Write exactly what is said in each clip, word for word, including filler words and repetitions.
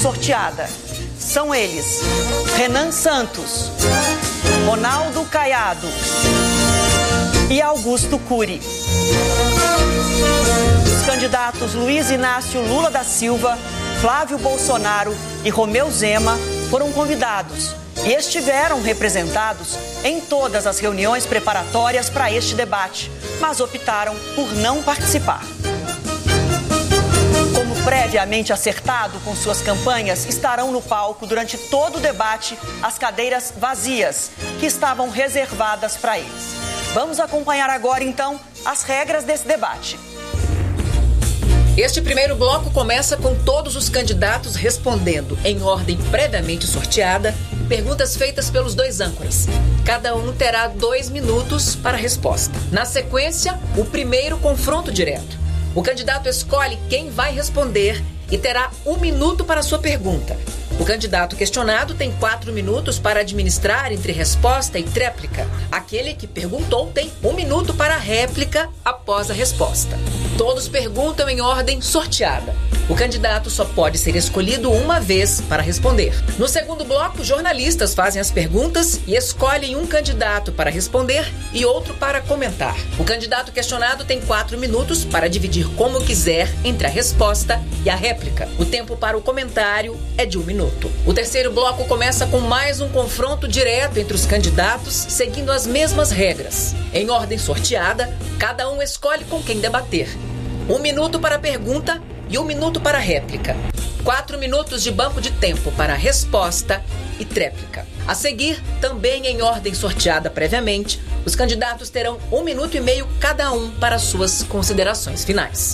sorteada. São eles: Renan Santos, Ronaldo Caiado e Augusto Cury. Os candidatos Luiz Inácio Lula da Silva, Flávio Bolsonaro e Romeu Zema foram convidados e estiveram representados em todas as reuniões preparatórias para este debate, mas optaram por não participar. Como previamente acertado com suas campanhas, estarão no palco durante todo o debate as cadeiras vazias, que estavam reservadas para eles. Vamos acompanhar agora, então, as regras desse debate. Este primeiro bloco começa com todos os candidatos respondendo, em ordem previamente sorteada, perguntas feitas pelos dois âncoras. Cada um terá dois minutos para a resposta. Na sequência, o primeiro confronto direto. O candidato escolhe quem vai responder e terá um minuto para a sua pergunta. O candidato questionado tem quatro minutos para administrar entre resposta e tréplica. Aquele que perguntou tem um minuto para a réplica após a resposta. Todos perguntam em ordem sorteada. O candidato só pode ser escolhido uma vez para responder. No segundo bloco, jornalistas fazem as perguntas e escolhem um candidato para responder e outro para comentar. O candidato questionado tem quatro minutos para dividir como quiser entre a resposta e a réplica. O tempo para o comentário é de um minuto. O terceiro bloco começa com mais um confronto direto entre os candidatos, seguindo as mesmas regras. Em ordem sorteada, cada um escolhe com quem debater. Um minuto para a pergunta e um minuto para a réplica. Quatro minutos de banco de tempo para a resposta e tréplica. A seguir, também em ordem sorteada previamente, os candidatos terão um minuto e meio cada um para suas considerações finais.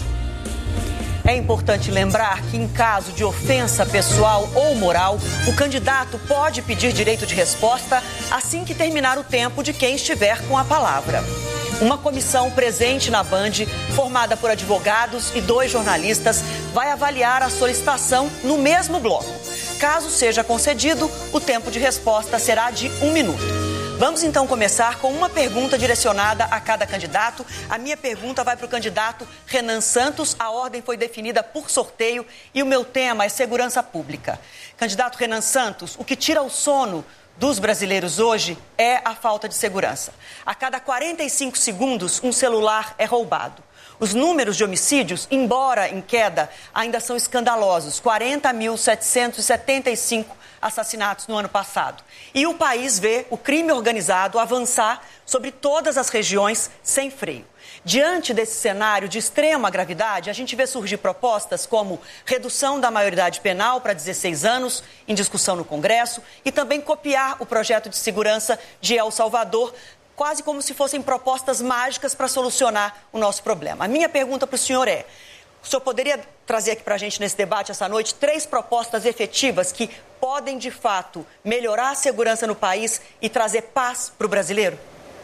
É importante lembrar que, em caso de ofensa pessoal ou moral, o candidato pode pedir direito de resposta assim que terminar o tempo de quem estiver com a palavra. Uma comissão presente na Band, formada por advogados e dois jornalistas, vai avaliar a solicitação no mesmo bloco. Caso seja concedido, o tempo de resposta será de um minuto. Vamos então começar com uma pergunta direcionada a cada candidato. A minha pergunta vai para o candidato Renan Santos. A ordem foi definida por sorteio e o meu tema é segurança pública. Candidato Renan Santos, o que tira o sono dos brasileiros hoje é a falta de segurança. A cada quarenta e cinco segundos, um celular é roubado. Os números de homicídios, embora em queda, ainda são escandalosos. quarenta mil setecentos e setenta e cinco assassinatos no ano passado. E o país vê o crime organizado avançar sobre todas as regiões sem freio. Diante desse cenário de extrema gravidade, a gente vê surgir propostas como redução da maioridade penal para dezesseis anos, em discussão no Congresso, e também copiar o projeto de segurança de El Salvador, quase como se fossem propostas mágicas para solucionar o nosso problema. A minha pergunta para o senhor é: o senhor poderia trazer aqui para a gente nesse debate essa noite três propostas efetivas que podem, de fato, melhorar a segurança no país e trazer paz para o brasileiro?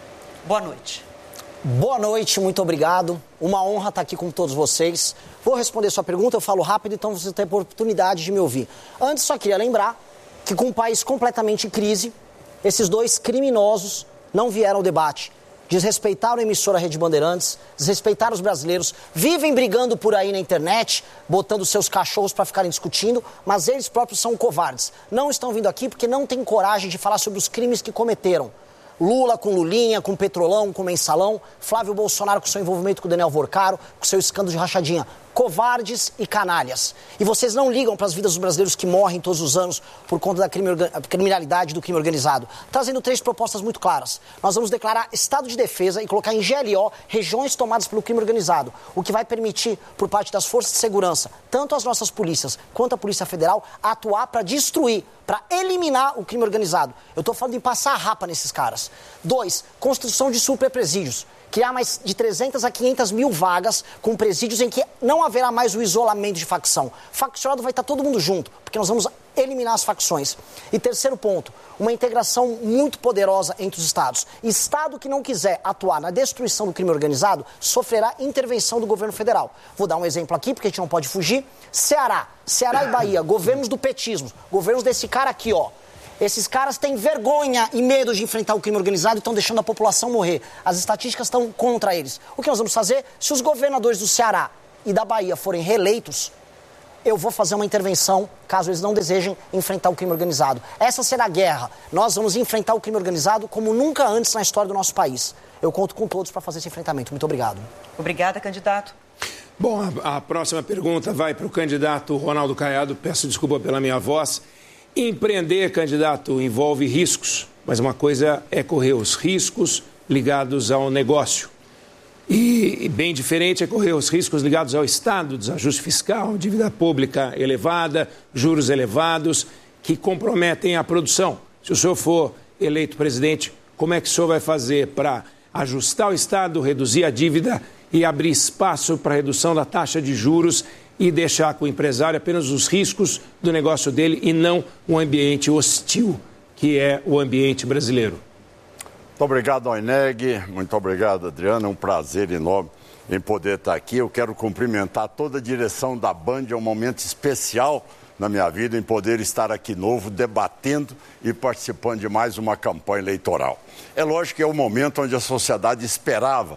Boa noite. Boa noite, muito obrigado. Uma honra estar aqui com todos vocês. Vou responder sua pergunta, eu falo rápido, então você tem a oportunidade de me ouvir. Antes, só queria lembrar que com um país completamente em crise, esses dois criminosos não vieram ao debate. Desrespeitaram a emissora Rede Bandeirantes, desrespeitaram os brasileiros, vivem brigando por aí na internet, botando seus cachorros para ficarem discutindo, mas eles próprios são covardes. Não estão vindo aqui porque não têm coragem de falar sobre os crimes que cometeram. Lula com Lulinha, com Petrolão, com Mensalão, Flávio Bolsonaro com seu envolvimento com o Daniel Vorcaro, com seu escândalo de rachadinha. Covardes e canalhas. E vocês não ligam para as vidas dos brasileiros que morrem todos os anos por conta da crime, criminalidade do crime organizado. Trazendo três propostas muito claras. Nós vamos declarar estado de defesa e colocar em G L O regiões tomadas pelo crime organizado, o que vai permitir, por parte das forças de segurança, tanto as nossas polícias quanto a Polícia Federal, atuar para destruir, para eliminar o crime organizado. Eu estou falando em passar a rapa nesses caras. Dois, construção de superpresídios. Criar mais de trezentas a quinhentas mil vagas com presídios em que não haverá mais o isolamento de facção. Faccionado vai estar todo mundo junto, porque nós vamos eliminar as facções. E terceiro ponto, uma integração muito poderosa entre os estados. Estado que não quiser atuar na destruição do crime organizado sofrerá intervenção do governo federal. Vou dar um exemplo aqui, porque a gente não pode fugir. Ceará, Ceará e Bahia, governos do petismo, governos desse cara aqui, ó. Esses caras têm vergonha e medo de enfrentar o crime organizado e estão deixando a população morrer. As estatísticas estão contra eles. O que nós vamos fazer? Se os governadores do Ceará e da Bahia forem reeleitos, eu vou fazer uma intervenção caso eles não desejem enfrentar o crime organizado. Essa será a guerra. Nós vamos enfrentar o crime organizado como nunca antes na história do nosso país. Eu conto com todos para fazer esse enfrentamento. Muito obrigado. Obrigada, candidato. Bom, a, a próxima pergunta vai para o candidato Ronaldo Caiado. Peço desculpa pela minha voz. Empreender, candidato, envolve riscos, mas uma coisa é correr os riscos ligados ao negócio. E bem diferente é correr os riscos ligados ao Estado, desajuste fiscal, dívida pública elevada, juros elevados, que comprometem a produção. Se o senhor for eleito presidente, como é que o senhor vai fazer para ajustar o Estado, reduzir a dívida e abrir espaço para a redução da taxa de juros e deixar com o empresário apenas os riscos do negócio dele e não um ambiente hostil, que é o ambiente brasileiro? Muito obrigado, Oineg. Muito obrigado, Adriana. É um prazer enorme em poder estar aqui. Eu quero cumprimentar toda a direção da Band. É um momento especial na minha vida em poder estar aqui novo, debatendo e participando de mais uma campanha eleitoral. É lógico que é o momento onde a sociedade esperava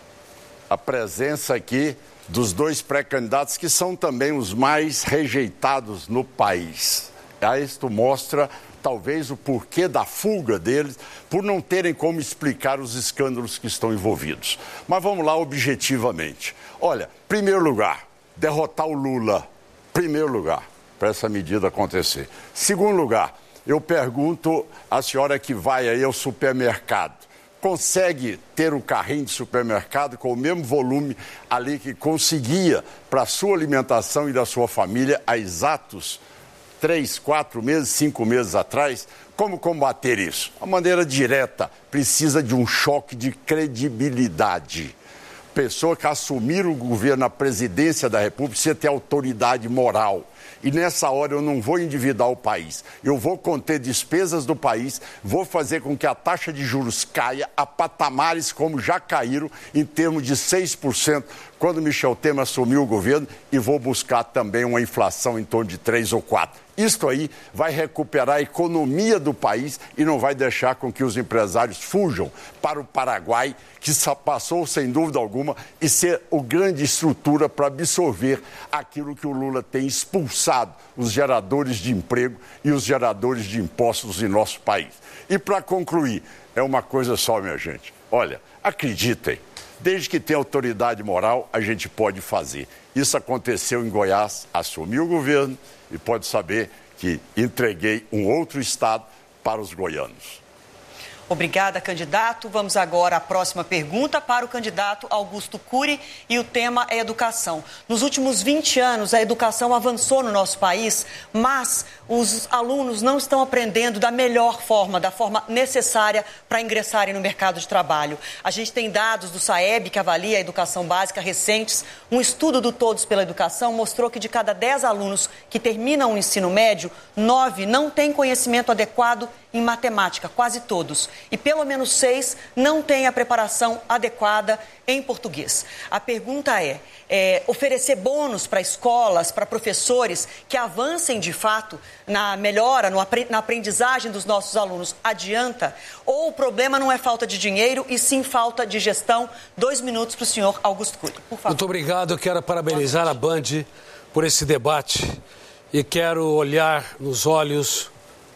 a presença aqui dos dois pré-candidatos que são também os mais rejeitados no país. Isto mostra talvez o porquê da fuga deles, por não terem como explicar os escândalos que estão envolvidos. Mas vamos lá objetivamente. Olha, primeiro lugar, derrotar o Lula. Primeiro lugar, para essa medida acontecer. Segundo lugar, eu pergunto à senhora que vai aí ao supermercado, consegue ter um carrinho de supermercado com o mesmo volume ali que conseguia para a sua alimentação e da sua família há exatos três, quatro meses, cinco meses atrás? Como combater isso? A maneira direta precisa de um choque de credibilidade. Pessoa que assumir o governo, a presidência da República, precisa ter autoridade moral. E nessa hora eu não vou endividar o país. Eu vou conter despesas do país, vou fazer com que a taxa de juros caia a patamares como já caíram, em termos de seis por cento, quando Michel Temer assumiu o governo, e vou buscar também uma inflação em torno de três ou quatro. Isto aí vai recuperar a economia do país e não vai deixar com que os empresários fujam para o Paraguai, que passou, sem dúvida alguma, e ser a grande estrutura para absorver aquilo que o Lula tem expulsado, os geradores de emprego e os geradores de impostos em nosso país. E para concluir, é uma coisa só, minha gente. Olha, acreditem, desde que tenha autoridade moral, a gente pode fazer. Isso aconteceu em Goiás, assumi o governo e pode saber que entreguei um outro estado para os goianos. Obrigada, candidato. Vamos agora à próxima pergunta para o candidato Augusto Cury e o tema é educação. Nos últimos vinte anos, a educação avançou no nosso país, mas os alunos não estão aprendendo da melhor forma, da forma necessária para ingressarem no mercado de trabalho. A gente tem dados do SAEB, que avalia a educação básica, recentes. Um estudo do Todos pela Educação mostrou que de cada dez alunos que terminam o ensino médio, nove não têm conhecimento adequado em matemática, quase todos. E pelo menos seis não têm a preparação adequada em português. A pergunta é, é oferecer bônus para escolas, para professores que avancem de fato na melhora, no, na aprendizagem dos nossos alunos, adianta? Ou o problema não é falta de dinheiro e sim falta de gestão? Dois minutos para o senhor Augusto Cury, por favor. Muito obrigado. Eu quero parabenizar a Band por esse debate e quero olhar nos olhos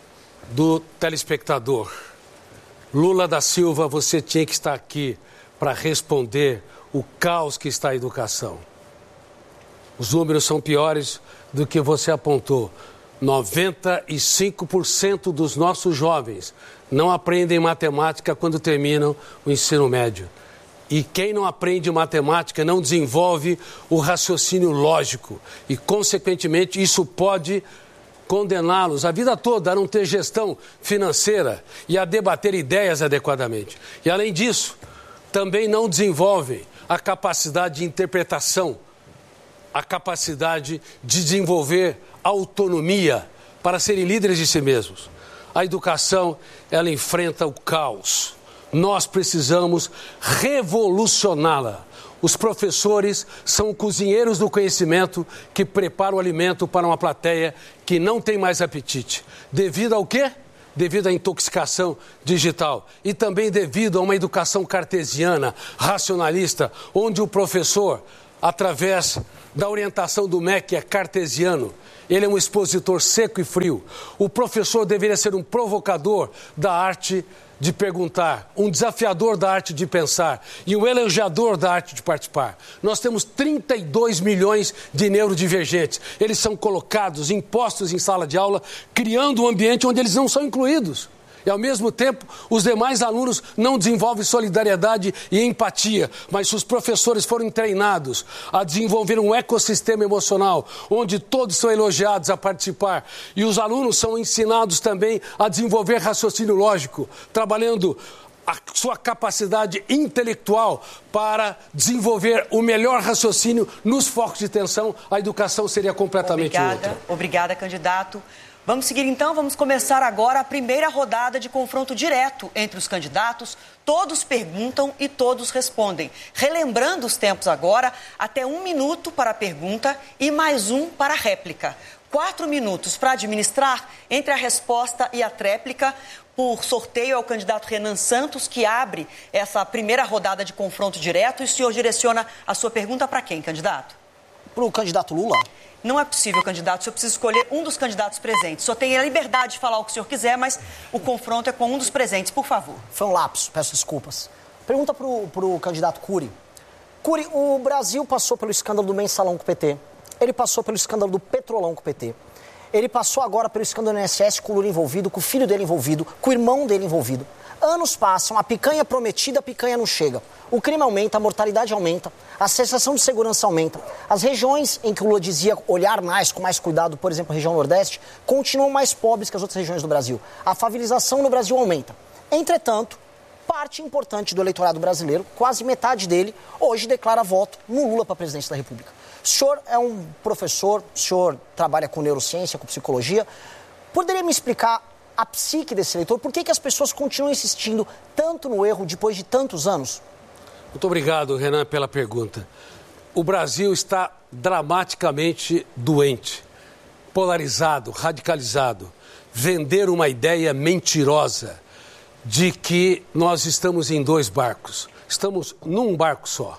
do telespectador. Lula da Silva, você tinha que estar aqui para responder o caos que está a educação. Os números são piores do que você apontou. noventa e cinco por cento dos nossos jovens não aprendem matemática quando terminam o ensino médio. E quem não aprende matemática não desenvolve o raciocínio lógico. E, consequentemente, isso pode condená-los a vida toda a não ter gestão financeira e a debater ideias adequadamente. E, além disso, também não desenvolvem a capacidade de interpretação, a capacidade de desenvolver autonomia para serem líderes de si mesmos. A educação, ela enfrenta o caos. Nós precisamos revolucioná-la. Os professores são cozinheiros do conhecimento que preparam o alimento para uma plateia que não tem mais apetite. Devido ao quê? Devido à intoxicação digital e também devido a uma educação cartesiana, racionalista, onde o professor através da orientação do M E C, que é cartesiano. Ele é um expositor seco e frio. O professor deveria ser um provocador da arte de perguntar, um desafiador da arte de pensar e um elogiador da arte de participar. Nós temos trinta e dois milhões de neurodivergentes. Eles são colocados, impostos em sala de aula, criando um ambiente onde eles não são incluídos. E, ao mesmo tempo, os demais alunos não desenvolvem solidariedade e empatia, mas se os professores forem treinados a desenvolver um ecossistema emocional, onde todos são elogiados a participar, e os alunos são ensinados também a desenvolver raciocínio lógico, trabalhando a sua capacidade intelectual para desenvolver o melhor raciocínio nos focos de tensão, a educação seria completamente obrigada, outra. Obrigada, candidato. Vamos seguir então, vamos começar agora a primeira rodada de confronto direto entre os candidatos. Todos perguntam e todos respondem. Relembrando os tempos agora, até um minuto para a pergunta e mais um para a réplica. Quatro minutos para administrar entre a resposta e a tréplica. Por sorteio, é o candidato Renan Santos que abre essa primeira rodada de confronto direto. E o senhor direciona a sua pergunta para quem, candidato? Para o candidato Lula. Não é possível, candidato. O senhor precisa escolher um dos candidatos presentes. Só tem a liberdade de falar o que o senhor quiser, mas o confronto é com um dos presentes. Por favor. Foi um lapso, peço desculpas. Pergunta para o candidato Cury. Cury, o Brasil passou pelo escândalo do Mensalão com o P T. Ele passou pelo escândalo do Petrolão com o P T. Ele passou agora pelo escândalo do I N S S com o Lula envolvido, com o filho dele envolvido, com o irmão dele envolvido. Anos passam, a picanha prometida, a picanha não chega. O crime aumenta, a mortalidade aumenta, a sensação de segurança aumenta. As regiões em que o Lula dizia olhar mais, com mais cuidado, por exemplo, a região Nordeste, continuam mais pobres que as outras regiões do Brasil. A favelização no Brasil aumenta. Entretanto, parte importante do eleitorado brasileiro, quase metade dele, hoje declara voto no Lula para a presidência da República. O senhor é um professor, o senhor trabalha com neurociência, com psicologia. Poderia me explicar a psique desse eleitor? Por que que as pessoas continuam insistindo tanto no erro depois de tantos anos? Muito obrigado, Renan, pela pergunta. O Brasil está dramaticamente doente, polarizado, radicalizado. Vender uma ideia mentirosa de que nós estamos em dois barcos. Estamos num barco só.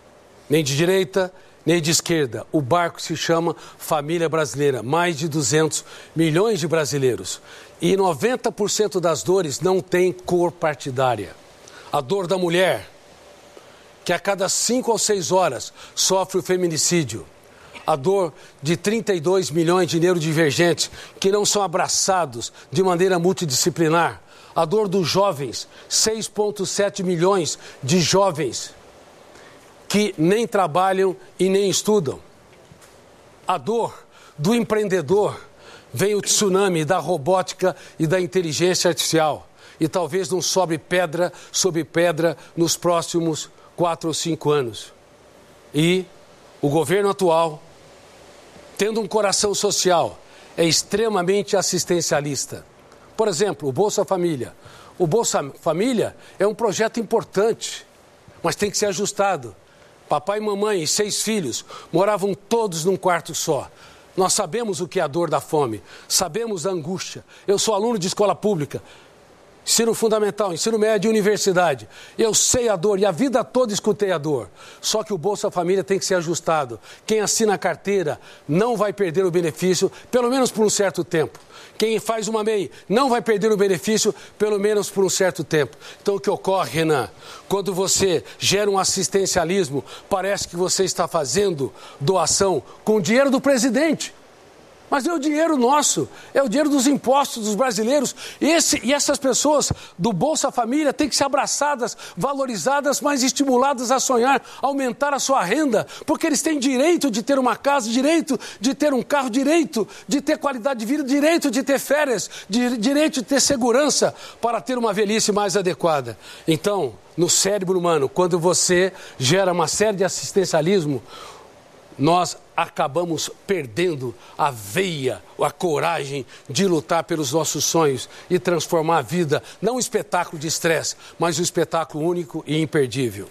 Nem de direita, nem de esquerda. O barco se chama Família Brasileira. Mais de duzentos milhões de brasileiros. E noventa por cento das dores não tem cor partidária. A dor da mulher, que a cada cinco ou seis horas sofre o feminicídio. A dor de trinta e dois milhões de neurodivergentes que não são abraçados de maneira multidisciplinar. A dor dos jovens, seis vírgula sete milhões de jovens que nem trabalham e nem estudam. A dor do empreendedor. Vem o tsunami da robótica e da inteligência artificial. E talvez não sobre pedra sobre pedra nos próximos quatro ou cinco anos. E o governo atual, tendo um coração social, é extremamente assistencialista. Por exemplo, o Bolsa Família. O Bolsa Família é um projeto importante, mas tem que ser ajustado. Papai e mamãe e seis filhos moravam todos num quarto só. Nós sabemos o que é a dor da fome, sabemos a angústia. Eu sou aluno de escola pública, ensino fundamental, ensino médio e universidade. Eu sei a dor e a vida toda escutei a dor. Só que o Bolsa Família tem que ser ajustado. Quem assina a carteira não vai perder o benefício, pelo menos por um certo tempo. Quem faz uma M E I não vai perder o benefício, pelo menos por um certo tempo. Então, o que ocorre, Renan, quando você gera um assistencialismo, parece que você está fazendo doação com o dinheiro do presidente. Mas é o dinheiro nosso, é o dinheiro dos impostos dos brasileiros. Esse, e essas pessoas do Bolsa Família têm que ser abraçadas, valorizadas, mas estimuladas a sonhar, aumentar a sua renda, porque eles têm direito de ter uma casa, direito de ter um carro, direito de ter qualidade de vida, direito de ter férias, de, direito de ter segurança para ter uma velhice mais adequada. Então, no cérebro humano, quando você gera uma série de assistencialismo, nós acabamos perdendo a veia, a coragem de lutar pelos nossos sonhos e transformar a vida, não um espetáculo de estresse, mas um espetáculo único e imperdível.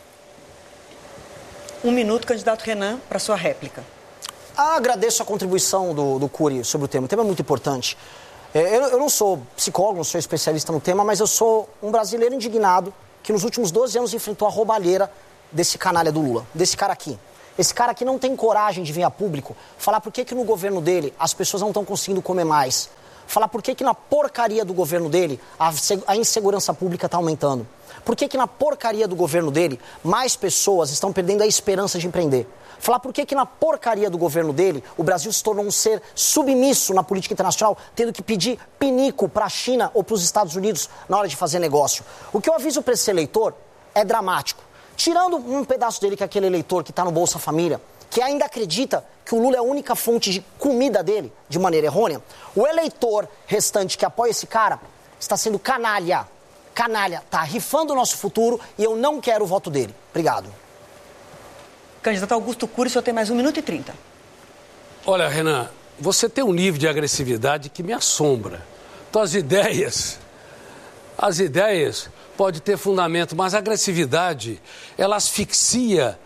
Um minuto, candidato Renan, para sua réplica. Ah, agradeço a contribuição do, do Cury sobre o tema. O tema é muito importante. É, eu, eu não sou psicólogo, não sou especialista no tema, mas eu sou um brasileiro indignado que nos últimos doze anos enfrentou a roubalheira desse canalha do Lula, desse cara aqui. Esse cara que não tem coragem de vir a público falar por que que no governo dele as pessoas não estão conseguindo comer mais. Falar por que que na porcaria do governo dele a, a insegurança pública está aumentando. Por que que na porcaria do governo dele mais pessoas estão perdendo a esperança de empreender. Falar por que que na porcaria do governo dele o Brasil se tornou um ser submisso na política internacional, tendo que pedir pinico para a China ou para os Estados Unidos na hora de fazer negócio. O que eu aviso para esse eleitor é dramático. Tirando um pedaço dele, que é aquele eleitor que está no Bolsa Família, que ainda acredita que o Lula é a única fonte de comida dele, de maneira errônea, o eleitor restante que apoia esse cara está sendo canalha. Canalha, está rifando o nosso futuro e eu não quero o voto dele. Obrigado. Candidato Augusto Cury, o senhor tem mais um minuto e trinta. Olha, Renan, você tem um nível de agressividade que me assombra. Então, as ideias, as ideias podem ter fundamento, mas a agressividade, ela asfixia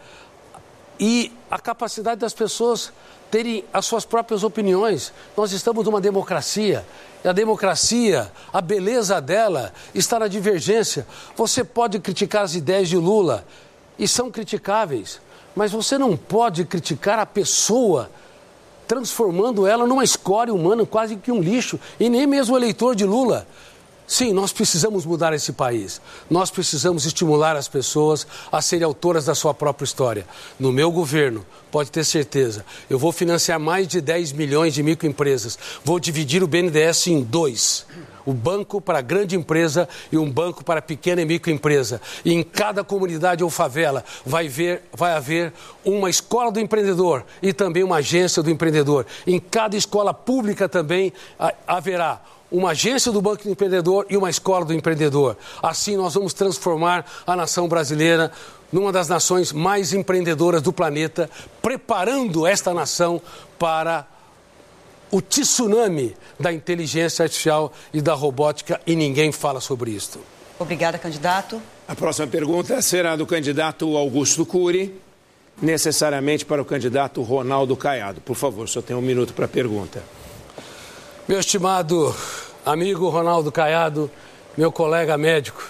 e a capacidade das pessoas terem as suas próprias opiniões. Nós estamos numa democracia. E a democracia, a beleza dela está na divergência. Você pode criticar as ideias de Lula, e são criticáveis, mas você não pode criticar a pessoa, transformando ela numa escória humana, quase que um lixo, e nem mesmo o eleitor de Lula. Sim, nós precisamos mudar esse país. Nós precisamos estimular as pessoas a serem autoras da sua própria história. No meu governo, pode ter certeza, eu vou financiar mais de dez milhões de microempresas. Vou dividir o B N D E S em dois. O banco para a grande empresa e um banco para a pequena e microempresa. E em cada comunidade ou favela vai, ver, vai haver uma escola do empreendedor e também uma agência do empreendedor. Em cada escola pública também haverá uma agência do Banco do Empreendedor e uma escola do empreendedor. Assim nós vamos transformar a nação brasileira numa das nações mais empreendedoras do planeta, preparando esta nação para o tsunami da inteligência artificial e da robótica, e ninguém fala sobre isso. Obrigada, candidato. A próxima pergunta será do candidato Augusto Cury, necessariamente para o candidato Ronaldo Caiado. Por favor, só tem um minuto para a pergunta. Meu estimado amigo Ronaldo Caiado, meu colega médico,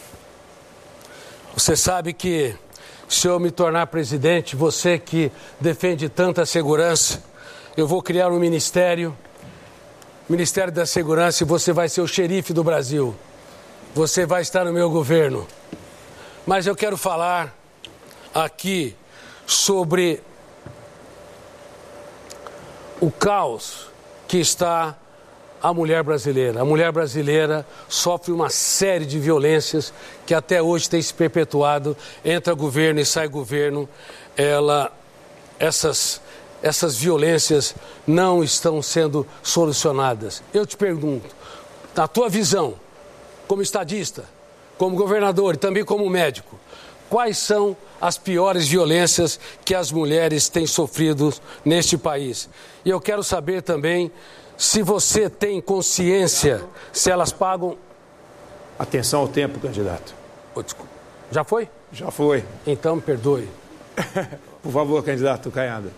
você sabe que se eu me tornar presidente, você que defende tanta segurança, eu vou criar um ministério, Ministério da Segurança, e você vai ser o xerife do Brasil. Você vai estar no meu governo. Mas eu quero falar aqui sobre o caos que está a mulher brasileira. A mulher brasileira sofre uma série de violências que até hoje tem se perpetuado. Entra governo e sai governo. Ela, essas, essas violências não estão sendo solucionadas. Eu te pergunto, na tua visão, como estadista, como governador e também como médico, quais são as piores violências que as mulheres têm sofrido neste país? E eu quero saber também se você tem consciência, se elas pagam... Atenção ao tempo, candidato. Oh, desculpa. Já foi? Já foi. Então, me perdoe. Por favor, candidato Caiado.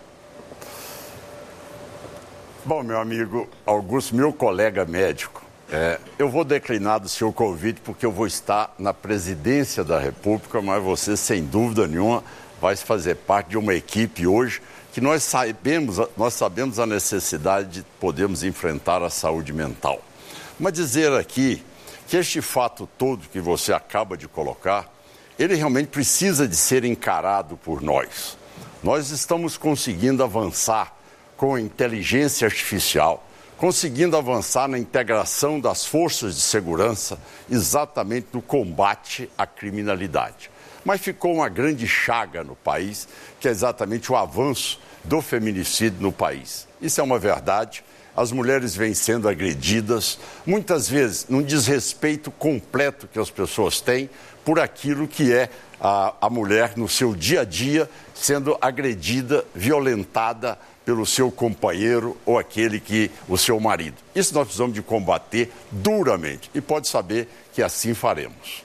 Bom, meu amigo Augusto, meu colega médico, é, eu vou declinar do seu convite porque eu vou estar na presidência da República, mas você, sem dúvida nenhuma, vai fazer parte de uma equipe hoje que nós sabemos, nós sabemos a necessidade de podermos enfrentar a saúde mental. Mas dizer aqui que este fato todo que você acaba de colocar, ele realmente precisa de ser encarado por nós. Nós estamos conseguindo avançar com a inteligência artificial, conseguindo avançar na integração das forças de segurança, exatamente no combate à criminalidade. Mas ficou uma grande chaga no país, que é exatamente o avanço do feminicídio no país. Isso é uma verdade. As mulheres vêm sendo agredidas, muitas vezes num desrespeito completo que as pessoas têm por aquilo que é a, a mulher no seu dia a dia, sendo agredida, violentada pelo seu companheiro ou aquele que, o seu marido. Isso nós precisamos de combater duramente e pode saber que assim faremos.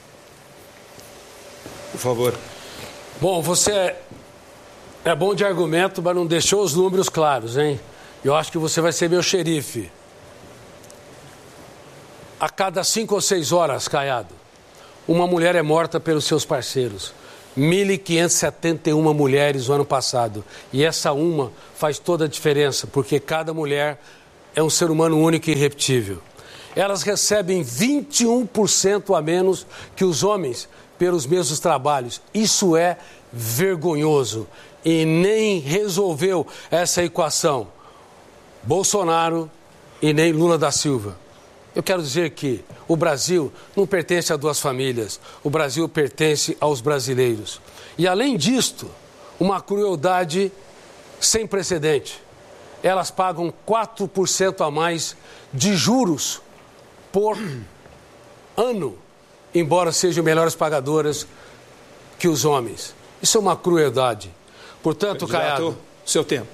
Por favor. Bom, você é bom de argumento, mas não deixou os números claros, hein? Eu acho que você vai ser meu xerife. A cada cinco ou seis horas, Caiado, uma mulher é morta pelos seus parceiros. mil quinhentas e setenta e uma mulheres no ano passado. E essa uma faz toda a diferença, porque cada mulher é um ser humano único e irrepetível. Elas recebem vinte e um por cento a menos que os homens pelos mesmos trabalhos. Isso é vergonhoso e nem resolveu essa equação Bolsonaro e nem Lula da Silva. Eu quero dizer que o Brasil não pertence a duas famílias, o Brasil pertence aos brasileiros. E além disto, uma crueldade sem precedente. Elas pagam quatro por cento a mais de juros por ano, embora sejam melhores pagadoras que os homens. Isso é uma crueldade. Portanto, Caiado... seu tempo.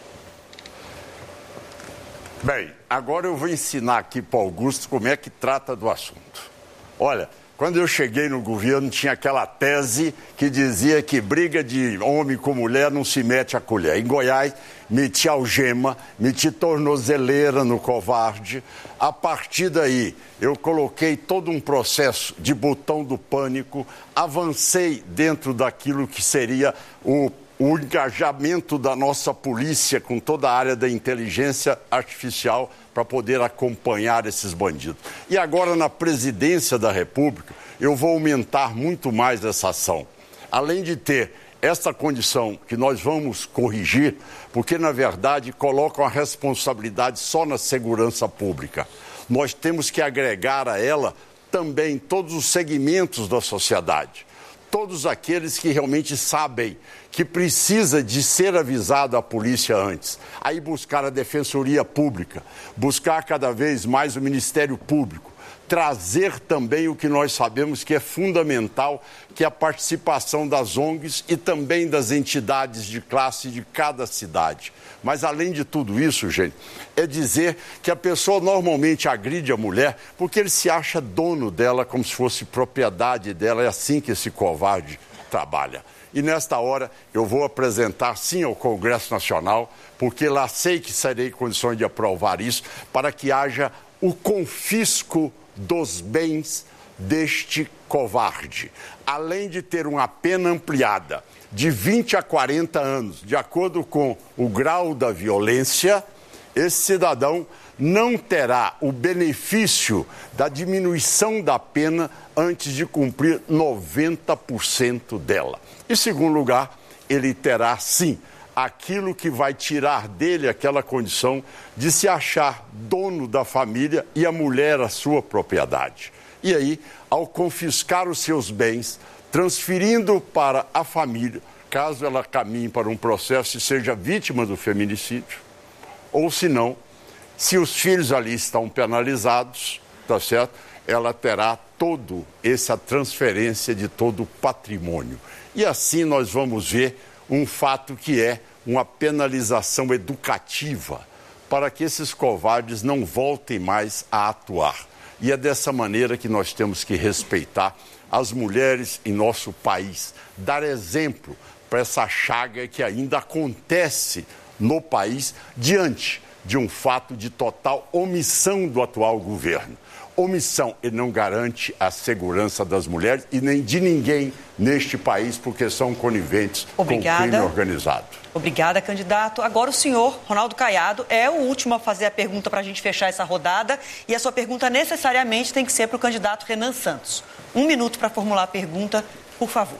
Bem, agora eu vou ensinar aqui para o Augusto como é que trata do assunto. Olha, quando eu cheguei no governo tinha aquela tese que dizia que briga de homem com mulher não se mete a colher. Em Goiás, meti algema, meti tornozeleira no covarde. A partir daí, eu coloquei todo um processo de botão do pânico, avancei dentro daquilo que seria o o engajamento da nossa polícia com toda a área da inteligência artificial para poder acompanhar esses bandidos. E agora, na presidência da República, eu vou aumentar muito mais essa ação. Além de ter essa condição que nós vamos corrigir, porque, na verdade, colocam a responsabilidade só na segurança pública. Nós temos que agregar a ela também todos os segmentos da sociedade. Todos aqueles que realmente sabem que precisa de ser avisado a polícia antes. Aí buscar a Defensoria Pública, buscar cada vez mais o Ministério Público, trazer também o que nós sabemos que é fundamental, que é a participação das O N Gs e também das entidades de classe de cada cidade. Mas, além de tudo isso, gente, é dizer que a pessoa normalmente agride a mulher porque ele se acha dono dela como se fosse propriedade dela. É assim que esse covarde trabalha. E nesta hora eu vou apresentar sim ao Congresso Nacional, porque lá sei que serei em condições de aprovar isso, para que haja o confisco dos bens deste covarde. Além de ter uma pena ampliada de vinte a quarenta anos, de acordo com o grau da violência, esse cidadão não terá o benefício da diminuição da pena antes de cumprir noventa por cento dela. Em segundo lugar, ele terá, sim, aquilo que vai tirar dele aquela condição de se achar dono da família e a mulher a sua propriedade. E aí, ao confiscar os seus bens, transferindo para a família, caso ela caminhe para um processo e seja vítima do feminicídio, ou se não, se os filhos ali estão penalizados, tá certo? Ela terá toda essa transferência de todo o patrimônio. E assim nós vamos ver um fato que é uma penalização educativa para que esses covardes não voltem mais a atuar. E é dessa maneira que nós temos que respeitar as mulheres em nosso país, dar exemplo para essa chaga que ainda acontece no país diante de um fato de total omissão do atual governo. Omissão, ele não garante a segurança das mulheres e nem de ninguém neste país, porque são coniventes Obrigada. com o crime organizado. Obrigada, candidato. Agora o senhor, Ronaldo Caiado, é o último a fazer a pergunta para a gente fechar essa rodada, e a sua pergunta necessariamente tem que ser para o candidato Renan Santos. Um minuto para formular a pergunta, por favor.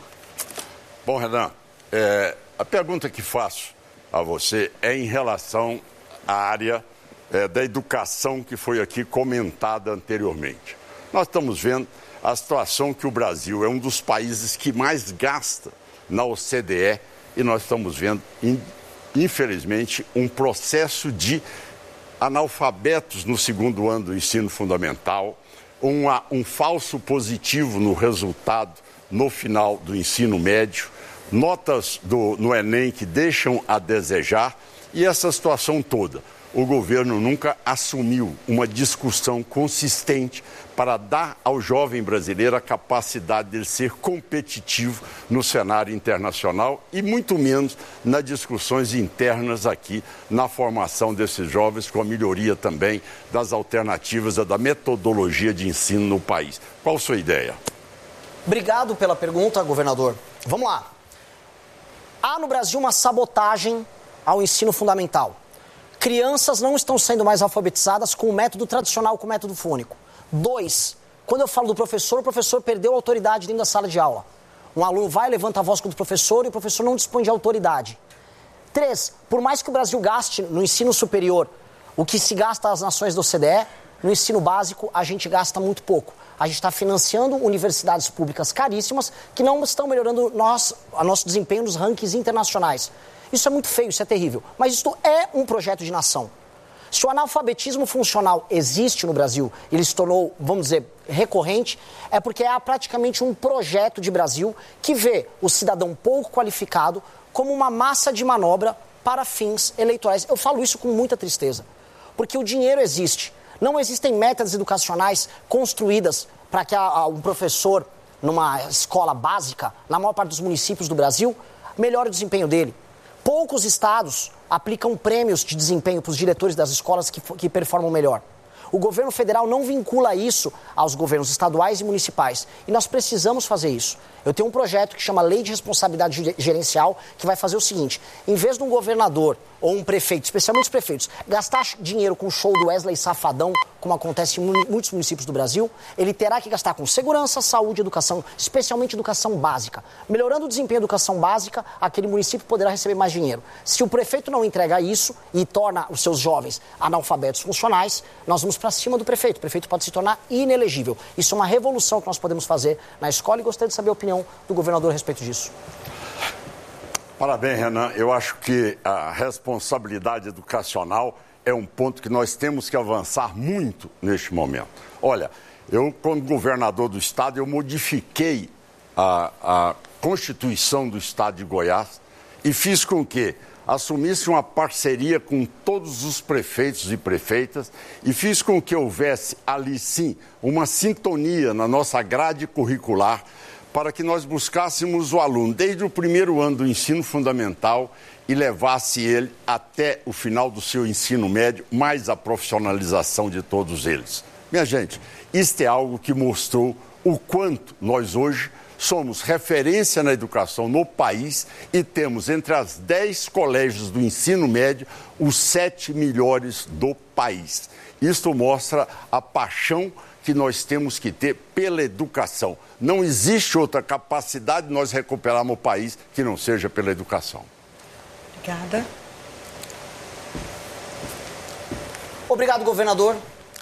Bom, Renan, é, a pergunta que faço a você é em relação à área É, da educação que foi aqui comentada anteriormente. Nós estamos vendo a situação que o Brasil é um dos países que mais gasta na O C D E e nós estamos vendo, infelizmente, um processo de analfabetos no segundo ano do ensino fundamental, uma, um falso positivo no resultado no final do ensino médio, notas do, no Enem que deixam a desejar e essa situação toda. O governo nunca assumiu uma discussão consistente para dar ao jovem brasileiro a capacidade de ser competitivo no cenário internacional e muito menos nas discussões internas aqui na formação desses jovens, com a melhoria também das alternativas da metodologia de ensino no país. Qual a sua ideia? Obrigado pela pergunta, governador. Vamos lá. Há no Brasil uma sabotagem ao ensino fundamental. Crianças não estão sendo mais alfabetizadas com o método tradicional, com o método fônico. Dois, quando eu falo do professor, o professor perdeu a autoridade dentro da sala de aula. Um aluno vai, levanta a voz contra o professor e o professor não dispõe de autoridade. Três, por mais que o Brasil gaste no ensino superior o que se gasta às nações da O C D E, no ensino básico a gente gasta muito pouco. A gente está financiando universidades públicas caríssimas que não estão melhorando nós, o nosso desempenho nos rankings internacionais. Isso é muito feio, isso é terrível. Mas isso é um projeto de nação. Se o analfabetismo funcional existe no Brasil, ele se tornou, vamos dizer, recorrente, é porque é praticamente um projeto de Brasil que vê o cidadão pouco qualificado como uma massa de manobra para fins eleitorais. Eu falo isso com muita tristeza, porque o dinheiro existe. Não existem metas educacionais construídas para que a, a, um professor, numa escola básica, na maior parte dos municípios do Brasil, melhore o desempenho dele. Poucos estados aplicam prêmios de desempenho para os diretores das escolas que, que performam melhor. O governo federal não vincula isso aos governos estaduais e municipais. E nós precisamos fazer isso. Eu tenho um projeto que chama Lei de Responsabilidade Gerencial, que vai fazer o seguinte: em vez de um governador ou um prefeito, especialmente os prefeitos, gastar dinheiro com o show do Wesley Safadão, como acontece em muitos municípios do Brasil, ele terá que gastar com segurança, saúde e educação, especialmente educação básica. Melhorando o desempenho da educação básica, aquele município poderá receber mais dinheiro. Se o prefeito não entrega isso e torna os seus jovens analfabetos funcionais, nós vamos para cima do prefeito. O prefeito pode se tornar inelegível. Isso é uma revolução que nós podemos fazer na escola e gostaria de saber a opinião do governador a respeito disso. Parabéns, Renan. Eu acho que a responsabilidade educacional é um ponto que nós temos que avançar muito neste momento. Olha, eu, como governador do estado, eu modifiquei a, a Constituição do estado de Goiás e fiz com que assumisse uma parceria com todos os prefeitos e prefeitas e fiz com que houvesse ali, sim, uma sintonia na nossa grade curricular para que nós buscássemos o aluno desde o primeiro ano do ensino fundamental e levasse ele até o final do seu ensino médio, mais a profissionalização de todos eles. Minha gente, isto é algo que mostrou o quanto nós hoje somos referência na educação no país e temos entre as dez colégios do ensino médio os sete melhores do país. Isto mostra a paixão que nós temos que ter pela educação. Não existe outra capacidade de nós recuperarmos o país que não seja pela educação. Obrigada. Obrigado, governador.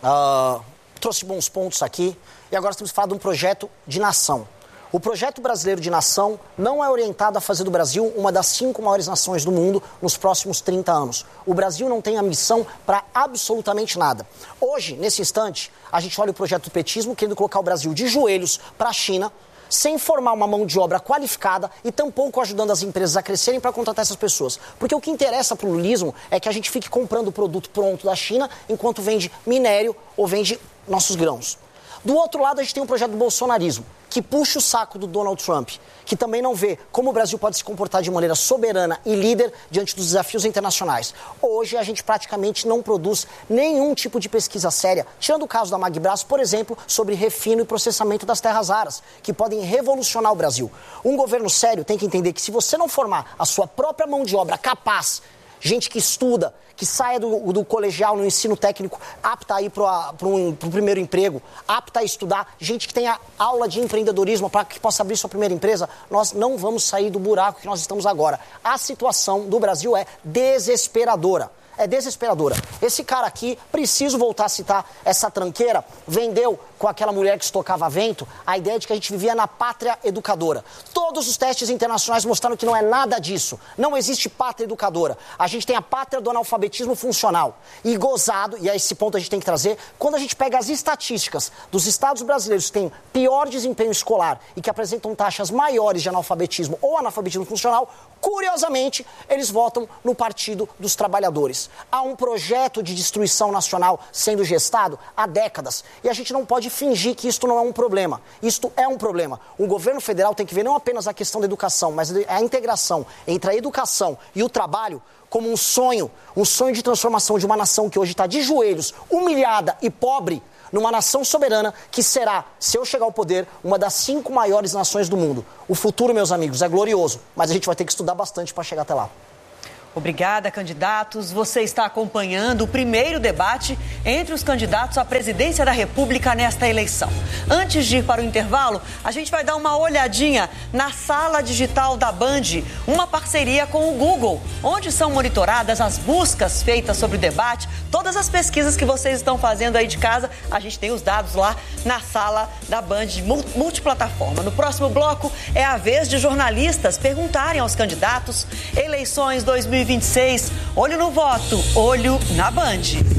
Uh, trouxe bons pontos aqui. E agora temos que falar de um projeto de nação. O projeto brasileiro de nação não é orientado a fazer do Brasil uma das cinco maiores nações do mundo nos próximos trinta anos. O Brasil não tem ambição para absolutamente nada. Hoje, nesse instante, a gente olha o projeto do petismo querendo colocar o Brasil de joelhos para a China, sem formar uma mão de obra qualificada e tampouco ajudando as empresas a crescerem para contratar essas pessoas. Porque o que interessa para o lulismo é que a gente fique comprando o produto pronto da China enquanto vende minério ou vende nossos grãos. Do outro lado, a gente tem um projeto do bolsonarismo, que puxa o saco do Donald Trump, que também não vê como o Brasil pode se comportar de maneira soberana e líder diante dos desafios internacionais. Hoje, a gente praticamente não produz nenhum tipo de pesquisa séria, tirando o caso da Magbras, por exemplo, sobre refino e processamento das terras raras, que podem revolucionar o Brasil. Um governo sério tem que entender que se você não formar a sua própria mão de obra capaz, gente que estuda, que saia do, do colegial no ensino técnico, apta a ir para o primeiro emprego, apta a estudar, gente que tenha aula de empreendedorismo para que possa abrir sua primeira empresa, nós não vamos sair do buraco que nós estamos agora. A situação do Brasil é desesperadora. É desesperadora. Esse cara aqui, preciso voltar a citar essa tranqueira, vendeu com aquela mulher que estocava vento a ideia de que a gente vivia na pátria educadora. Todos os testes internacionais mostraram que não é nada disso. Não existe pátria educadora. A gente tem a pátria do analfabetismo funcional. E gozado, e a esse ponto a gente tem que trazer, quando a gente pega as estatísticas dos estados brasileiros que têm pior desempenho escolar e que apresentam taxas maiores de analfabetismo ou analfabetismo funcional, curiosamente, eles votam no Partido dos Trabalhadores. Há um projeto de destruição nacional sendo gestado há décadas. E a gente não pode fingir que isto não é um problema. Isto é um problema. O governo federal tem que ver não apenas a questão da educação, mas a integração entre a educação e o trabalho como um sonho, um sonho de transformação de uma nação que hoje está de joelhos, humilhada e pobre, numa nação soberana que será, se eu chegar ao poder, uma das cinco maiores nações do mundo. O futuro, meus amigos, é glorioso, mas a gente vai ter que estudar bastante para chegar até lá. Obrigada, candidatos. Você está acompanhando o primeiro debate entre os candidatos à presidência da República nesta eleição. Antes de ir para o intervalo, a gente vai dar uma olhadinha na sala digital da Band, uma parceria com o Google, onde são monitoradas as buscas feitas sobre o debate, todas as pesquisas que vocês estão fazendo aí de casa, a gente tem os dados lá na sala da Band multiplataforma. No próximo bloco, é a vez de jornalistas perguntarem aos candidatos: eleições dois mil e vinte e seis, olho no voto, olho na Band.